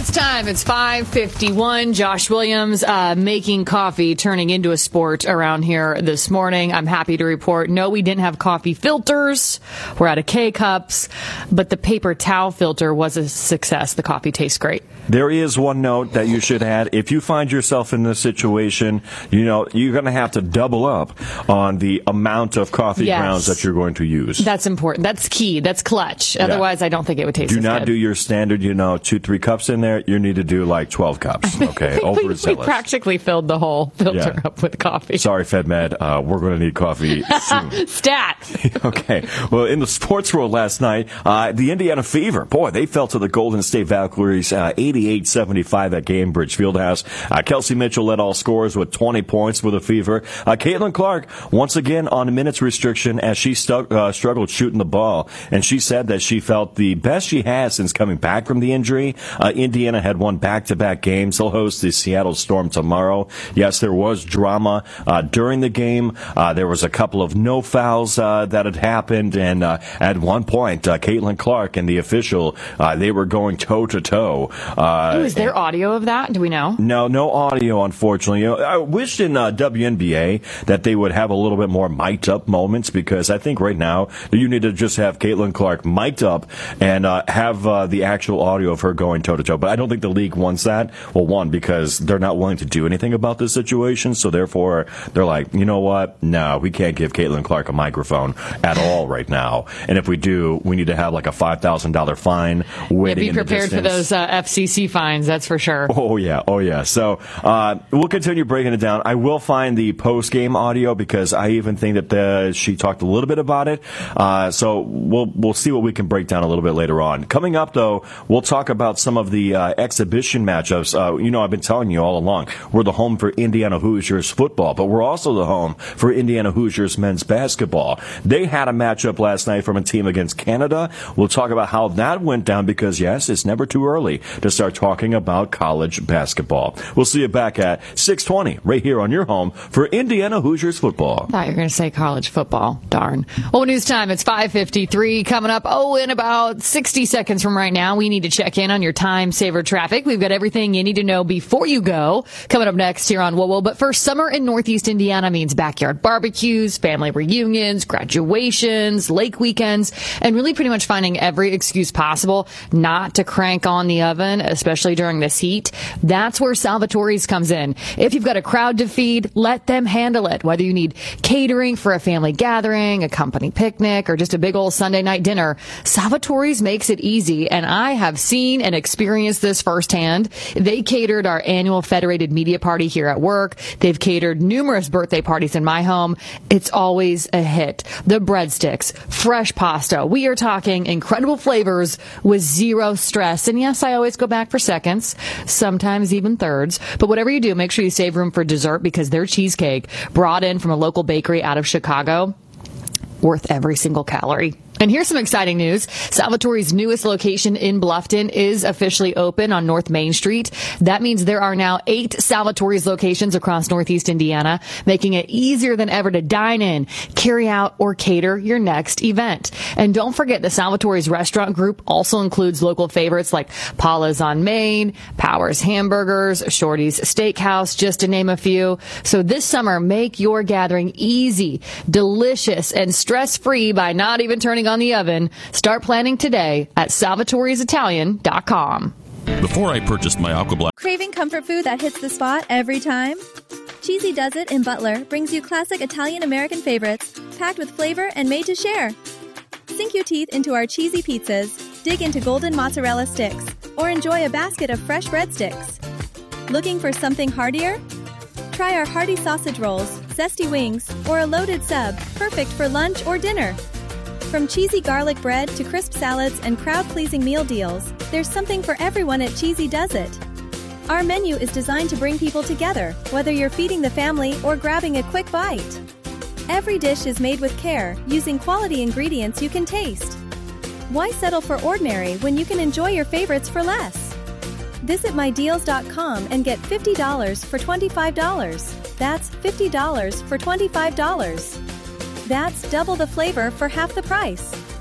news time, it's five fifty-one. Josh Williams uh, making coffee, turning into a sport around here this morning. I'm happy to report, no, we didn't have coffee filters. We're out of K-cups, but the paper towel filter was a success. The coffee tastes great. There is one note that you should add. If you find yourself in this situation, you know, you're going to have to double up on the amount of coffee Yes. grounds that you're going to use. That's important. That's key. That's clutch. Yeah. Otherwise, I don't think it would taste Do as not good. do your standard, you know, two, three cups in there. You need to do like twelve cups. Okay, we, we overzealous. practically filled the whole filter Yeah. up with coffee. Sorry, FedMed. Uh, we're going to need coffee soon. Stat. Okay. Well, in the sports world last night, uh, the Indiana Fever, boy, they fell to the Golden State Valkyries uh, eighty-eight seventy-five at Gainbridge Fieldhouse. Uh, Kelsey Mitchell led all scorers with twenty points for the Fever. Uh, Caitlin Clark, once again on a minutes restriction as she stu- uh, struggled shooting the ball. And she said that she felt the best she has since coming back from the injury. Uh, Indiana had won back-to-back games. They'll host the Seattle Storm tomorrow. Yes, there was drama uh, during the game. Uh, there was a couple of no fouls uh, that had happened. And uh, at one point, uh, Caitlin Clark and the official, uh, they were going toe-to-toe. Uh, Ooh, is there audio of that? Do we know? No, no audio, unfortunately. You know, I wished in uh, W N B A that they would have a little bit more mic'd up moments, because I think right now you need to just have Caitlin Clark mic'd up and uh, have uh, the actual audio of her going toe to toe. But I don't think the league wants that. Well, one, because they're not willing to do anything about this situation, so therefore they're like, you know what? No, we can't give Caitlin Clark a microphone at all right now. And if we do, we need to have like a five thousand dollars fine waiting Yeah, be in the prepared for distance. those uh, F C C fines, that's for sure. Oh, yeah. Oh, yeah. So uh, we'll continue breaking it down. I will find the post-game audio, because I even think that the, she talked a little bit about it. Uh, so we'll we'll see what we can break down a little bit later on. Coming up, though, we'll talk about some of the uh, exhibition matchups. Uh, you know, I've been telling you all along, we're the home for Indiana Hoosiers football, but we're also the home for Indiana Hoosiers men's basketball. They had a matchup last night from a team against Canada. We'll talk about how that went down, because, yes, it's never too early to start talking about college basketball. We'll see you back at six twenty right here on your home for Indiana Hoosiers football. I thought you were going to say college football. Darn. Well, news time. It's five fifty-three coming up. Oh, in about sixty seconds from right now, we need to check in on your time saver traffic. We've got everything you need to know before you go. Coming up next here on Whoa Whoa. But first, summer in Northeast Indiana means backyard barbecues, family reunions, graduations, lake weekends, and really pretty much finding every excuse possible not to crank on the oven, especially during this heat. That's where Salvatore's comes in. If you've got a crowd to feed, let them handle it. Whether you need catering for a family gathering, a company picnic, or just a big old Sunday night dinner, Salvatore's makes it easy, and I have seen and experienced this firsthand. They catered our annual Federated Media Party here at work. They've catered numerous birthday parties in my home. It's always a hit. The breadsticks, fresh pasta. We are talking incredible flavors with zero stress. And yes, I always go back for seconds, sometimes even thirds. But whatever you do, make sure you save room for dessert, because their cheesecake, brought in from a local bakery out of Chicago, worth every single calorie. And here's some exciting news. Salvatore's newest location in Bluffton is officially open on North Main Street. That means there are now eight Salvatore's locations across Northeast Indiana, making it easier than ever to dine in, carry out, or cater your next event. And don't forget, the Salvatore's restaurant group also includes local favorites like Paula's on Main, Powers Hamburgers, Shorty's Steakhouse, just to name a few. So this summer, make your gathering easy, delicious, and stress-free by not even turning on the oven. Start planning today at salvatore's italian dot com. Before I purchased my Aqua Craving comfort food that hits the spot every time? Cheesy Does It in Butler brings you classic Italian-American favorites packed with flavor and made to share. Sink your teeth into our cheesy pizzas, dig into golden mozzarella sticks, or enjoy a basket of fresh breadsticks. Looking for something heartier? Try our hearty sausage rolls, zesty wings, or a loaded sub, perfect for lunch or dinner. From cheesy garlic bread to crisp salads and crowd-pleasing meal deals, there's something for everyone at Cheesy Does It. Our menu is designed to bring people together, whether you're feeding the family or grabbing a quick bite. Every dish is made with care, using quality ingredients you can taste. Why settle for ordinary when you can enjoy your favorites for less? Visit my deals dot com and get fifty dollars for twenty-five dollars. That's fifty dollars for twenty-five dollars. That's double the flavor for half the price.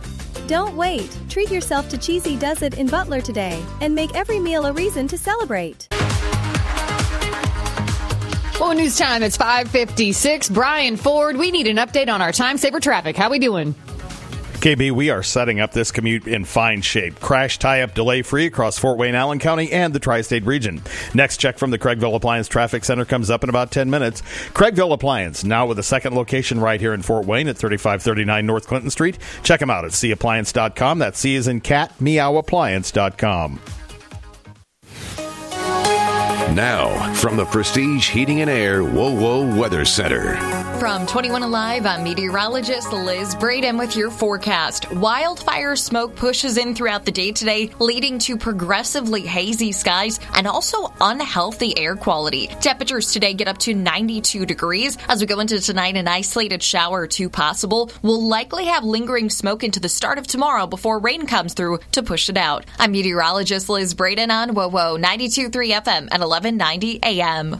Don't wait. Treat yourself to Cheesy Does It in Butler today and make every meal a reason to celebrate. Well, news time. It's five fifty-six. Brian Ford, we need an update on our time saver traffic. How we doing? K B, we are setting up this commute in fine shape. Crash tie-up delay-free across Fort Wayne, Allen County, and the Tri-State region. Next check from the Craigville Appliance Traffic Center comes up in about ten minutes. Craigville Appliance, now with a second location right here in Fort Wayne at thirty-five thirty-nine North Clinton Street. Check them out at c appliance dot com. That's C as in cat, meow appliance dot com. Now, from the Prestige Heating and Air Whoa Whoa Weather Center. From twenty-one Alive, I'm meteorologist Liz Braden with your forecast. Wildfire smoke pushes in throughout the day today, leading to progressively hazy skies and also unhealthy air quality. Temperatures today get up to ninety-two degrees. As we go into tonight, an isolated shower or two possible. We'll likely have lingering smoke into the start of tomorrow before rain comes through to push it out. I'm meteorologist Liz Braden on Whoa Whoa ninety-two point three F M at eleven ninety A M.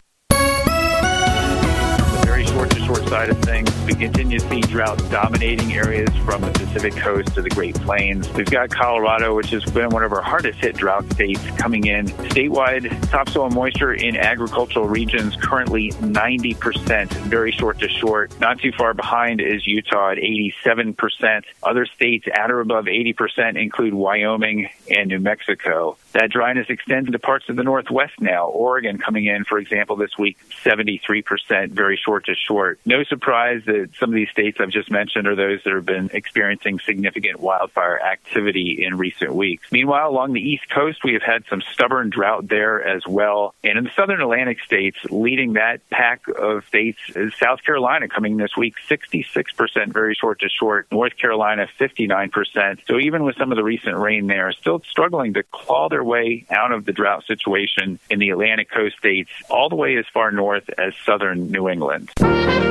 Short to short side of things, we continue to see drought dominating areas from the Pacific coast to the Great Plains. We've got Colorado, which has been one of our hardest hit drought states, coming in. Statewide topsoil moisture in agricultural regions currently ninety percent, very short to short. Not too far behind is Utah at eighty-seven percent. Other states at or above eighty percent include Wyoming and New Mexico. That dryness extends into parts of the Northwest now. Oregon coming in, for example, this week, seventy-three percent, very short to short. No surprise that some of these states I've just mentioned are those that have been experiencing significant wildfire activity in recent weeks. Meanwhile, along the East Coast, we have had some stubborn drought there as well. And in the southern Atlantic states, leading that pack of states is South Carolina coming this week, sixty-six percent, very short to short. North Carolina, fifty-nine percent. So even with some of the recent rain there, still struggling to claw their way out of the drought situation in the Atlantic coast states, all the way as far north as southern New England.